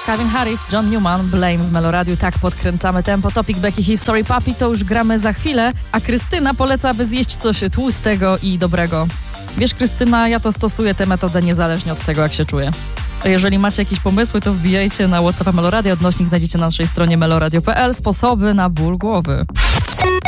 Calvin Harris, John Newman, Blame w Meloradiu. Tak podkręcamy tempo. Topic Becky History Puppy to już gramy za chwilę, a Krystyna poleca, by zjeść coś tłustego i dobrego. Wiesz, Krystyna, ja to stosuję tę metodę niezależnie od tego, jak się czuję. Jeżeli macie jakieś pomysły, to wbijajcie na WhatsAppa Meloradio. Odnośnik znajdziecie na naszej stronie meloradio.pl. Sposoby na ból głowy.